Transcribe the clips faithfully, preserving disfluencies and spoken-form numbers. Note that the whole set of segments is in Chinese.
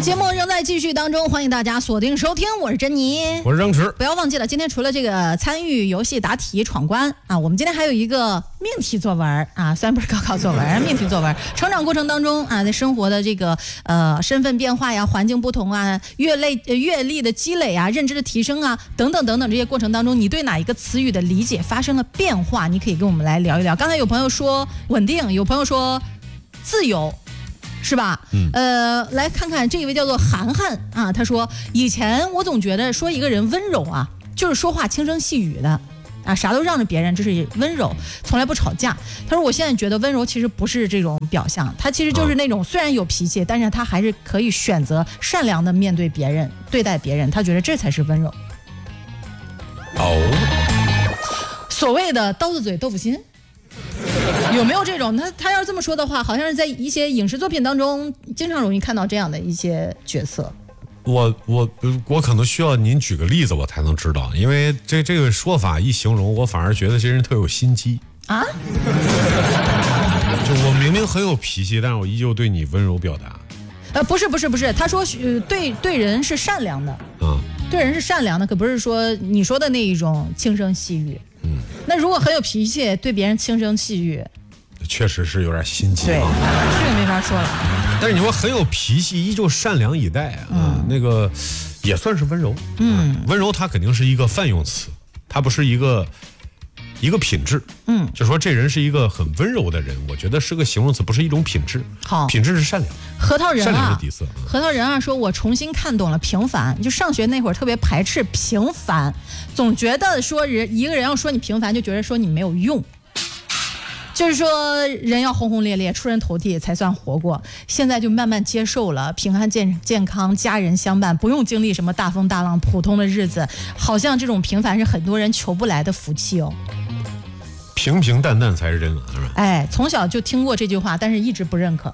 节目仍在继续当中，欢迎大家锁定收听，我是珍妮， 我是张弛。 不要忘记了，今天除了这个参与游戏答题闯关啊，我们今天还有一个命题作文啊，虽然不是高考作文，命题作文。成长过程当中啊，在生活的这个呃身份变化呀、环境不同啊、阅历呃阅历的积累啊、认知的提升啊等等等等这些过程当中，你对哪一个词语的理解发生了变化？你可以跟我们来聊一聊。刚才有朋友说稳定，有朋友说自由。是吧？嗯，呃，来看看这一位叫做涵涵啊，他说以前我总觉得说一个人温柔啊，就是说话轻声细语的啊，啥都让着别人，这是温柔，从来不吵架。他说我现在觉得温柔其实不是这种表象，他其实就是那种虽然有脾气，但是他还是可以选择善良的面对别人，对待别人，他觉得这才是温柔。 哦， 所谓的刀子嘴豆腐心。有没有这种？他他要是这么说的话，好像是在一些影视作品当中经常容易看到这样的一些角色。 我我我可能需要您举个例子，我才能知道，因为这这个说法一形容，我反而觉得这人特有心机啊。就我明明很有脾气，但是我依旧对你温柔表达。 呃，不是不是不是，他说呃对对人是善良的啊、嗯，对人是善良的，可不是说你说的那一种轻声细语。嗯，那如果很有脾气，对别人轻声细语， 确实是有点心机。 对，这个没法说了。 但是你说很有脾气，依旧善良以待啊、嗯，那个也算是温柔。嗯，温柔它肯定是一个泛用词，它不是一个一个品质。嗯，就说这人是一个很温柔的人，我觉得是个形容词，不是一种品质。好，品质是善良。 核桃人啊， 善良是底色。 核桃人啊说，我重新看懂了平凡。就上学那会儿特别排斥平凡，总觉得说人一个人要说你平凡，就觉得说你没有用。就是说人要轰轰烈烈出人头地才算活过，现在就慢慢接受了平安健健康家人相伴，不用经历什么大风大浪，普通的日子，好像这种平凡是很多人求不来的福气哦。 平平淡淡才是真的，是吧？ 哎，从小就听过这句话，但是一直不认可。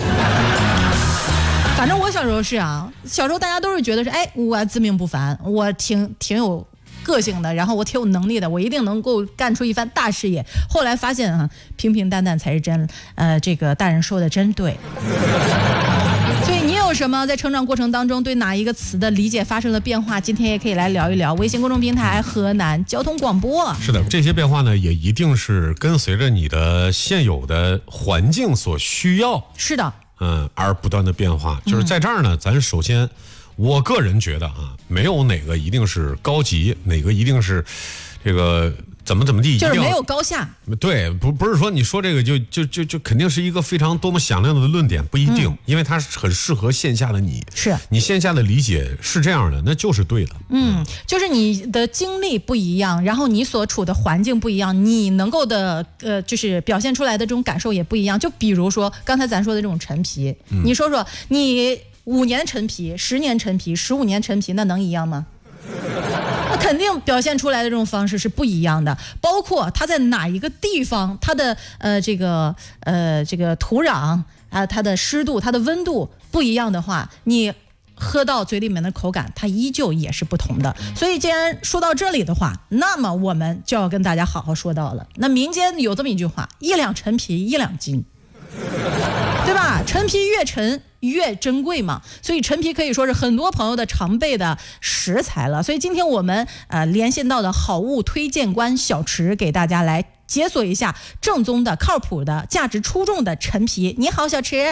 反正我小时候是啊，小时候大家都是觉得是，哎，我自命不凡，我挺挺有个性的，然后我挺有能力的，我一定能够干出一番大事业。后来发现啊，平平淡淡才是真。呃，这个大人说的真对。所以你有什么在成长过程当中对哪一个词的理解发生了变化？今天也可以来聊一聊。微信公众平台河南交通广播。 是的，这些变化呢，也一定是跟随着你的现有的环境所需要。 是的。 嗯，而不断的变化。就是在这儿呢，咱首先。我个人觉得啊，没有哪个一定是高级，哪个一定是这个怎么怎么地， 就是没有高下。 对，不不是说你说这个就就就就肯定是一个非常多么响亮的论点，不一定，嗯、因为它很适合线下的你。 是你线下的理解是这样的，那就是对的。 嗯，就是你的经历不一样，然后你所处的环境不一样，你能够的呃，就是表现出来的这种感受也不一样。就比如说刚才咱说的这种陈皮，嗯、你说说你。五年陈皮，十年陈皮，十五年陈皮，那能一样吗？那肯定表现出来的这种方式是不一样的。包括它在哪一个地方，它的呃这个呃这个土壤啊、呃，它的湿度、它的温度不一样的话，你喝到嘴里面的口感，它依旧也是不同的。所以既然说到这里的话，那么我们就要跟大家好好说到了。那民间有这么一句话：一两陈皮一两斤。对吧？陈皮越陈越珍贵嘛，所以陈皮可以说是很多朋友的常备的食材了。所以今天我们呃连线到的好物推荐官小池，给大家来解锁一下正宗的、靠谱的、价值出众的陈皮。你好，小池。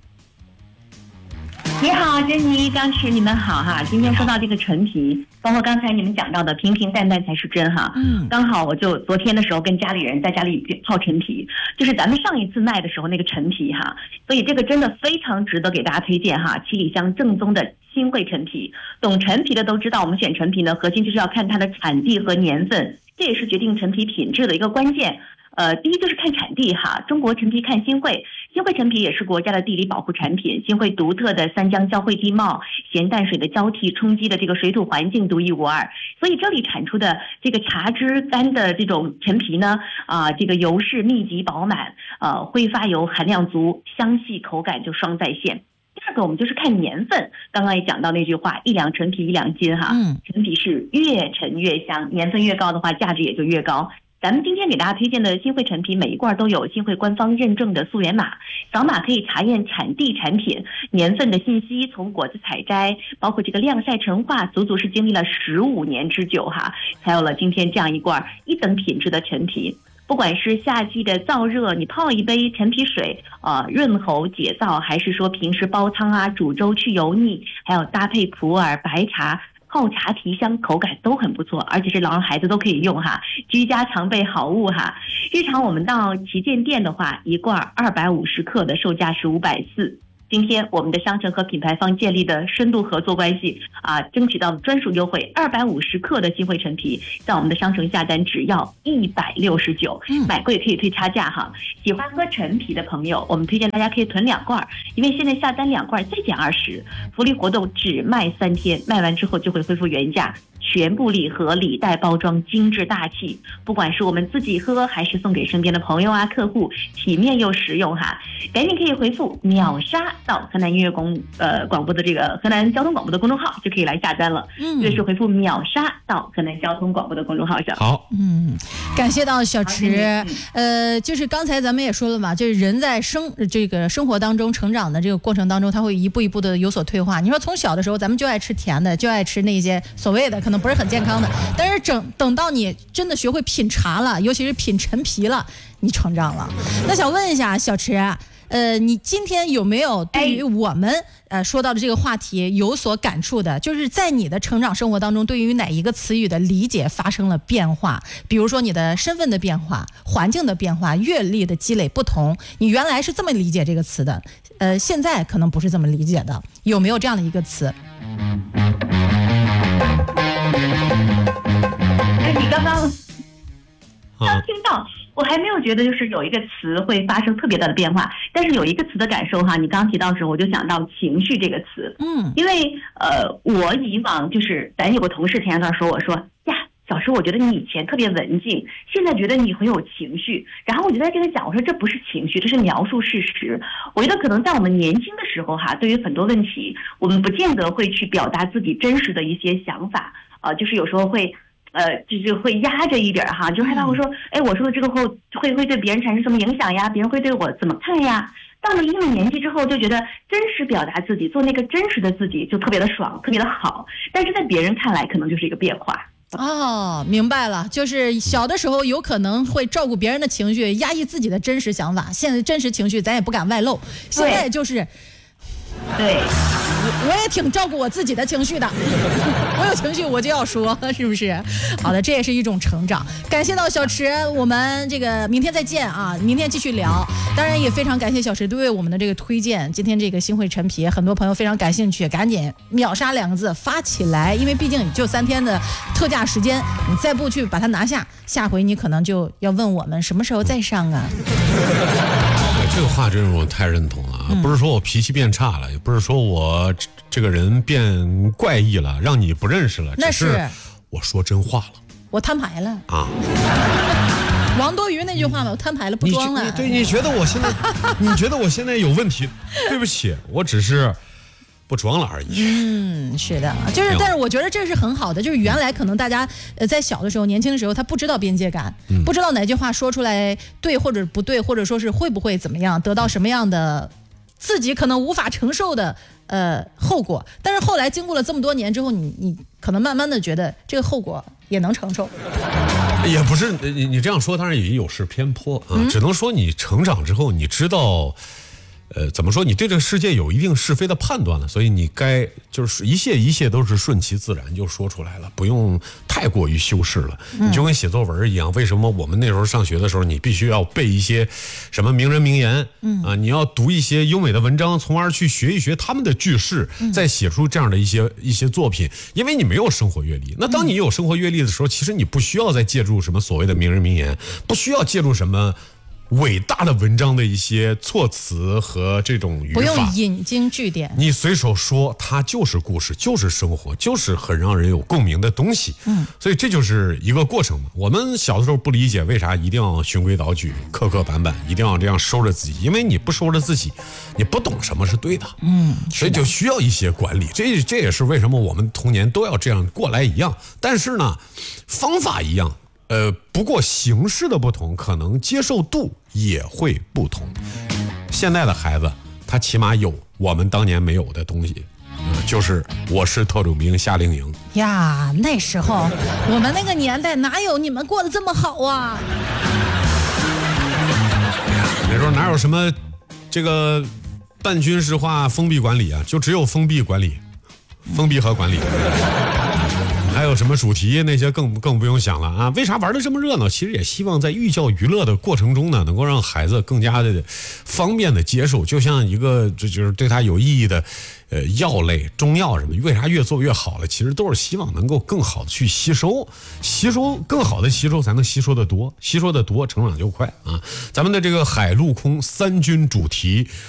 你好，珍妮、张弛，你们好哈。今天说到这个陈皮，包括刚才你们讲到的平平淡淡才是真哈。嗯，刚好我就昨天的时候跟家里人在家里泡陈皮，就是咱们上一次卖的时候那个陈皮哈，所以这个真的非常值得给大家推荐哈。七里香正宗的新会陈皮，懂陈皮的都知道，我们选陈皮呢，核心就是要看它的产地和年份，这也是决定陈皮品质的一个关键。呃，第一就是看产地哈，中国陈皮看新会，新会陈皮也是国家的地理保护产品，新会独特的三江交汇地貌、咸淡水的交替冲击的这个水土环境独一无二，所以这里产出的这个茶汁干的这种陈皮呢，啊、呃，这个油是密集饱满，呃，挥发油含量足，香细口感就双在线。第二个我们就是看年份，刚刚也讲到那句话，一两陈皮一两斤哈，嗯，陈皮是越陈越香，年份越高的话价值也就越高。 咱们今天给大家推荐的新汇陈皮，每一罐都有新汇官方认证的溯源码，扫码可以查验产地、产品、年份的信息，从果子采摘，包括这个晾晒、陈化，足足是经历了十五年之久哈，才有了今天这样一罐一等品质的陈皮。不管是夏季的燥热，你泡一杯陈皮水，呃，润喉解燥，还是说平时煲汤啊、煮粥去油腻，还有搭配普洱、白茶。泡茶提香，口感都很不错，而且是老人孩子都可以用哈，居家常备好物哈。日常我们到旗舰店的话，一罐二百五十克的售价是五百四。今天我们的商城和品牌方建立的深度合作关系啊，争取到了专属优惠，二百五十克的新汇陈皮，在我们的商城下单只要一百六十九，买贵可以退差价哈。喜欢喝陈皮的朋友，我们推荐大家可以囤两罐，因为现在下单两罐再减二十，福利活动只卖三天，卖完之后就会恢复原价。全部礼盒礼袋包装精致大气，不管是我们自己喝还是送给身边的朋友啊客户，体面又实用哈。赶紧可以回复秒杀到河南音乐公呃广播的这个河南交通广播的公众号，就可以来下单了。嗯，这是回复秒杀到河南交通广播的公众号上。 好， 嗯，感谢到小池。呃，就是刚才咱们也说了嘛，就是人在生这个生活当中成长的这个过程当中，他会一步一步的有所退化。你说从小的时候咱们就爱吃甜的，就爱吃那些所谓的可能不是很健康的，但是整等到你真的学会品茶了，尤其是品陈皮了，你成长了。那想问一下小池，呃，你今天有没有对于我们呃说到的这个话题有所感触的？就是在你的成长生活当中，对于哪一个词语的理解发生了变化？比如说你的身份的变化、环境的变化、阅历的积累不同，你原来是这么理解这个词的，呃，现在可能不是这么理解的，有没有这样的一个词？ 哎，你刚刚刚听到，我还没有觉得就是有一个词会发生特别大的变化，但是有一个词的感受哈，你刚刚提到的时候，我就想到情绪这个词。嗯，因为呃，我以往就是咱有个同事前一段说我说呀，小时候我觉得你以前特别文静，现在觉得你很有情绪，然后我就在跟他讲，我说这不是情绪，这是描述事实。我觉得可能在我们年轻的时候哈，对于很多问题，我们不见得会去表达自己真实的一些想法，呃，就是有时候会。呃，就是会压着一点哈，就害怕我说，哎，我说了这个后会会对别人产生什么影响呀？别人会对我怎么看呀？到了一定年纪之后，就觉得真实表达自己，做那个真实的自己，就特别的爽，特别的好。但是在别人看来，可能就是一个变化。 哦，明白了，就是小的时候有可能会照顾别人的情绪，压抑自己的真实想法，现在真实情绪咱也不敢外露，现在就是。 对， 我也挺照顾我自己的情绪的，我有情绪我就要说，是不是？好的，这也是一种成长。感谢到小池，我们这个明天再见啊，明天继续聊。当然也非常感谢小池对我们的这个推荐，今天这个新汇陈皮，很多朋友非常感兴趣，赶紧秒杀两个字发起来，因为毕竟也就三天的特价时间，你再不去把它拿下，下回你可能就要问我们什么时候再上啊。 这个话真是我太认同了啊！嗯、不是说我脾气变差了，也不是说我这个人变怪异了，让你不认识了， 那是只是我说真话了， 我摊牌了啊！ 王多鱼那句话嘛，我摊牌了，不装了。 你对，你觉得我现在，你觉得我现在有问题？对不起，我只是。不装了而已。 嗯，是的，就是，但是我觉得这是很好的，就是原来可能大家呃在小的时候、年轻的时候，他不知道边界感，嗯、不知道哪句话说出来对或者不对，或者说是会不会怎么样，得到什么样的自己可能无法承受的呃后果。但是后来经过了这么多年之后，你你可能慢慢的觉得这个后果也能承受。 也不是你你这样说，当然也有失偏颇啊，嗯、只能说你成长之后，你知道。呃，怎么说？你对这个世界有一定是非的判断了，所以你该就是一切一切都是顺其自然就说出来了，不用太过于修饰了。嗯、你就跟写作文一样，为什么我们那时候上学的时候，你必须要背一些什么名人名言？嗯啊，你要读一些优美的文章，从而去学一学他们的句式，嗯、再写出这样的一些一些作品。因为你没有生活阅历，那当你有生活阅历的时候，其实你不需要再借助什么所谓的名人名言，不需要借助什么。伟大的文章的一些措辞和这种语法， 不用引经据典， 你随手说，它就是故事，就是生活，就是很让人有共鸣的东西。嗯，所以这就是一个过程嘛。我们小的时候不理解为啥一定要循规蹈矩、刻刻板板，一定要这样收着自己，因为你不收着自己，你不懂什么是对的。嗯，所以就需要一些管理。这这也是为什么我们童年都要这样过来一样，但是呢，方法一样。 呃，不过形式的不同，可能接受度也会不同。现在的孩子，他起码有我们当年没有的东西，呃、就是我是特种兵夏令营呀。那时候我们那个年代哪有你们过得这么好啊？ 那时候哪有什么这个半军事化封闭管理啊，就只有封闭管理，封闭和管理。还有什么主题那些更更不用想了啊！为啥玩的这么热闹？其实也希望在寓教于乐的过程中呢，能够让孩子更加的方便的接受，就像一个这就是对他有意义的呃药类、中药什么，为啥越做越好了？其实都是希望能够更好的去吸收，吸收更好的吸收才能吸收的多，吸收的多成长就快啊！咱们的这个海陆空三军主题